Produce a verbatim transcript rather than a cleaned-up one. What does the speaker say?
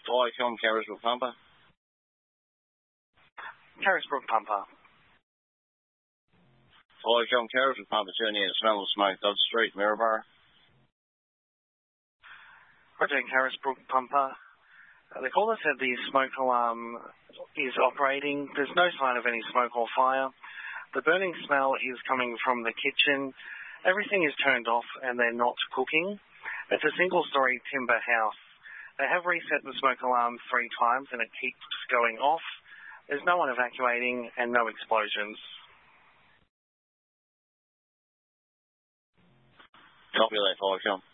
Wycombe, Carisbrook Pumper. Carisbrook Pumper. Wycombe, Carisbrook Pumper, turning in a smell of smoke, Dodge Street, Maryborough. Roger, Carisbrook Pumper. Uh, the caller said the smoke alarm is operating. There's no sign of any smoke or fire. The burning smell is coming from the kitchen. Everything is turned off and they're not cooking. It's a single-storey timber house. They have reset the smoke alarm three times and it keeps going off. There's no one evacuating and no explosions. Copy that, Wycombe.